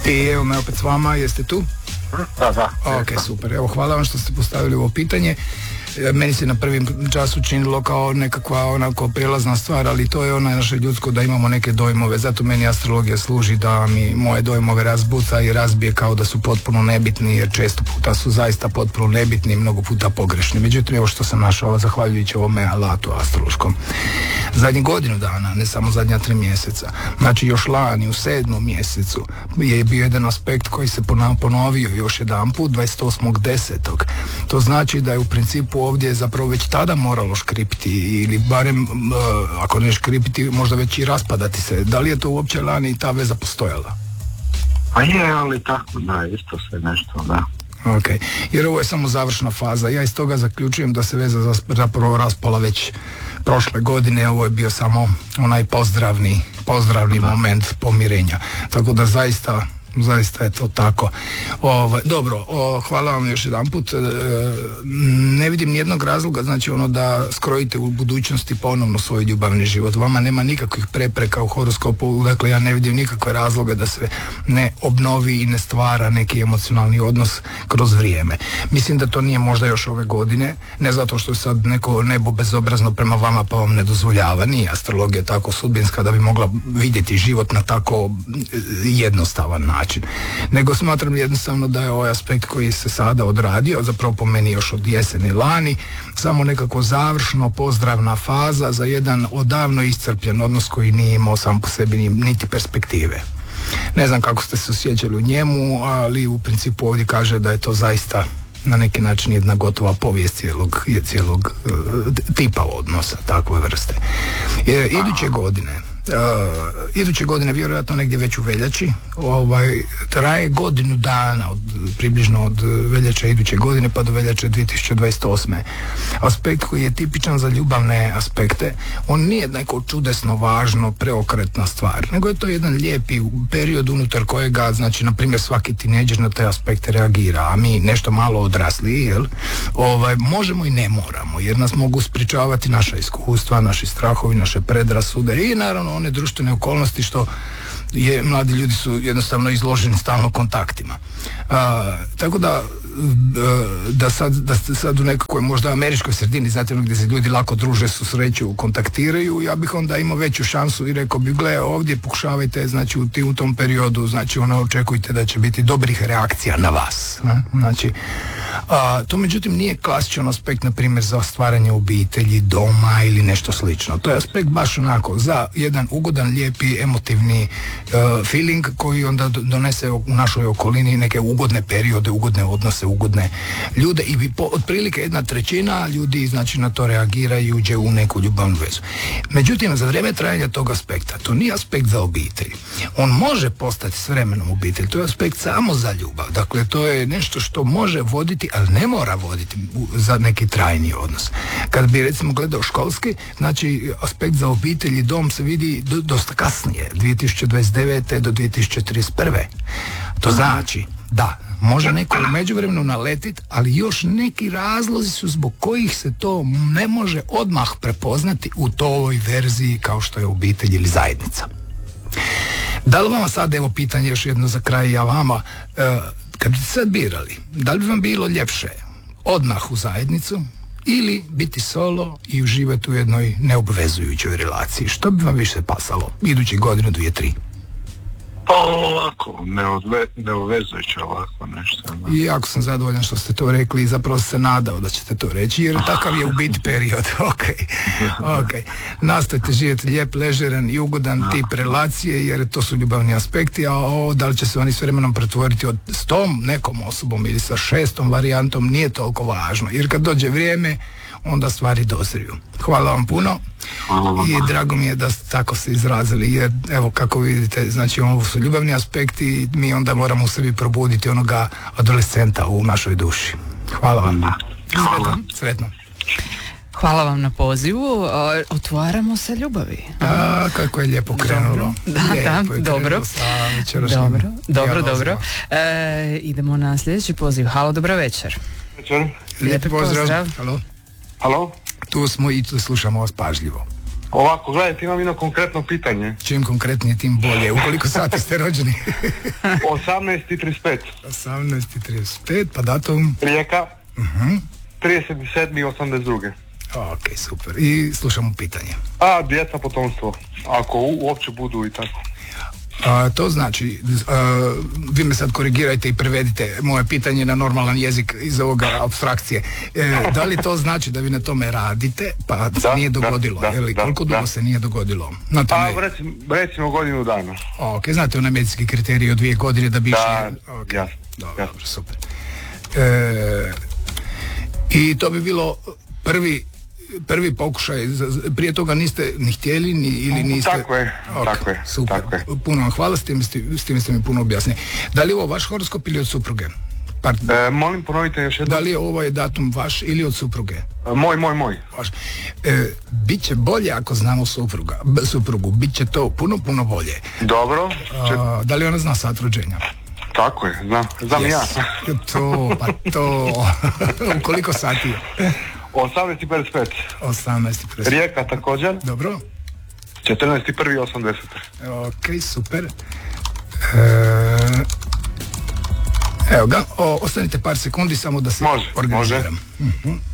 I evo me opet s vama, jeste tu? Da. Ok, super. Evo, hvala vam što ste postavili ovo pitanje. Meni se na prvim času činilo kao nekakva onako prijelazna stvar, ali to je ono naše ljudsko da imamo neke dojmove, zato meni astrologija služi da mi moje dojmove razbuca i razbije kao da su potpuno nebitni, jer često puta su zaista potpuno nebitni i mnogo puta pogrešni. Međutim, evo što sam našao, zahvaljujući ovome alatu astrološkom. Zadnjih godinu dana, ne samo zadnja 3 mjeseca, znači još lani u 7. mjesecu je bio jedan aspekt koji se ponovio još jedan put, 28.10. To znači da je u principu ovdje zapravo već tada moralo škripiti ili barem, ako ne škripiti, možda već i raspadati se. Da li je to uopće lani ta veza postojala? Pa je, ali tako, da, isto se nešto, da. Ok, jer ovo je samo završna faza. Ja iz toga zaključujem da se veza zapravo raspala već prošle godine. Ovo je bio samo onaj pozdravni moment pomirenja. Tako da zaista je to tako. Dobro, hvala vam još jedan put. Ne vidim nijednog razloga, znači da skrojite u budućnosti ponovno svoj ljubavni život. Vama nema nikakvih prepreka u horoskopu, dakle ja ne vidim nikakve razloga da se ne obnovi i ne stvara neki emocionalni odnos kroz vrijeme. Mislim da to nije možda još ove godine, ne zato što je sad neko nebo bezobrazno prema vama pa vam ne dozvoljava, nije astrologija tako sudbinska da bi mogla vidjeti život na tako jednostavan način. Nego smatram jednostavno da je ovaj aspekt koji se sada odradio, zapravo po meni još od jeseni lani, samo nekako završno pozdravna faza za jedan odavno iscrpljen odnos koji nije imao sam po sebi niti perspektive. Ne znam kako ste se osjećali u njemu, ali u principu ovdje kaže da je to zaista na neki način jedna gotova povijest cijelog tipa odnosa takve vrste. Iduće godine vjerojatno negdje već u veljači, traje godinu dana približno od veljače iduće godine pa do veljače 2028. Aspekt koji je tipičan za ljubavne aspekte, on nije neko čudesno važno preokretna stvar, nego je to jedan lijepi period unutar kojega, znači na primjer svaki tinejdžer na te aspekte reagira, a mi nešto malo odrasli, možemo i ne moramo, jer nas mogu sprječavati naša iskustva, naši strahovi, naše predrasude i naravno one društvene okolnosti što mladi ljudi su jednostavno izloženi stalno kontaktima. Tako da ste sad u nekakvoj možda američkoj sredini, znate, gdje se ljudi lako druže, susreću, kontaktiraju, ja bih onda imao veću šansu i rekao bih, gle, ovdje pokušavajte, znači u tom periodu, znači očekujte da će biti dobrih reakcija na vas. Znači, to međutim nije klasičan aspekt, na primjer, za stvaranje obitelji, doma ili nešto slično. To je aspekt baš onako za jedan ugodan, lijepi, emotivni feeling koji onda donese u našoj okolini neke ugodne periode, ugodne odnose, ugodne ljude i otprilike 1/3 ljudi znači na to reagira i uđe u neku ljubavnu vezu. Međutim, za vrijeme trajanja tog aspekta, to nije aspekt za obitelj. On može postati s vremenom obitelj, to je aspekt samo za ljubav. Dakle, to je nešto što može voditi, ali ne mora voditi za neki trajni odnos. Kad bi recimo gledao školski, znači aspekt za obitelj i dom se vidi dosta kasnije, 2029. do 2031. To znači da može neko u međuvremenu naletit, ali još neki razlozi su zbog kojih se to ne može odmah prepoznati u toj verziji kao što je obitelj ili zajednica. Da li vama sad, evo pitanje još jedno za kraj, ja vama, kad biste sad birali, da li bi vam bilo ljepše odmah u zajednicu ili biti solo i uživati u jednoj neobvezujućoj relaciji? Što bi vam više pasalo idući godinu, 2, 3? Pa ovako, neobvezujuće ovako nešto. Da. I jako sam zadovoljan što ste to rekli i zapravo se nadao da ćete to reći, jer takav je u biti period. Ok. Nastojte živjeti lijep, ležeran i ugodan tip relacije, jer to su ljubavni aspekti, a ovo da li će se oni s vremenom pretvoriti s tom nekom osobom ili sa 6. varijantom nije toliko važno, jer kad dođe vrijeme onda stvari dozriju. Hvala vam puno i drago mi je da ste tako se izrazili, jer evo kako vidite, znači ovo su ljubavni aspekti i mi onda moramo u sebi probuditi onoga adolescenta u našoj duši. Hvala vam. Sretno. Hvala vam na pozivu. Otvaramo se ljubavi. Kako je lijepo krenulo. Dobro. Dobro. Idemo na sljedeći poziv. Halo, dobro večer. Lijepi pozdrav. Halo? Tu smo i tu slušamo vas pažljivo. Ovako, gledajte, imam jedno konkretno pitanje. Čim konkretnije, tim bolje. U koliko sati ste rođeni? 18:35. 18:35, pa datum? Rijeka. 37.82. Ok, super. I slušamo pitanje. A, djeca, potomstvo. Ako uopće budu i tako. To znači, vi me sad korigirajte i prevedite moje pitanje na normalan jezik iz ovoga apstrakcije. Da li to znači da vi na tome radite, pa se nije dogodilo? Koliko dugo se nije dogodilo? Na tome... recimo godinu dana. Ok, znate onaj medicinski kriterij od 2 godine da bi išli... Okay. Jasno. Dobro, super. I to bi bilo prvi pokušaj, prije toga niste ni htjeli ili niste... Tako je, tako je. Super, tako je. Puno vam hvala, s tim ste mi puno objasnili. Da li je ovo vaš horoskop ili od supruge? Molim, ponovite još jedno. Da li je ovo datum vaš ili od supruge? Moj. Vaš. Biće bolje ako znamo suprugu, bit će to puno bolje. Dobro. Da li ona zna sat rođenja? Tako je, znam ja. To, u koliko sati je? 18:55. 18:55. Rijeka također. Dobro. 14.1.80. Ok, super. Evo ga, ostanite par sekundi samo da se organiziram. Može.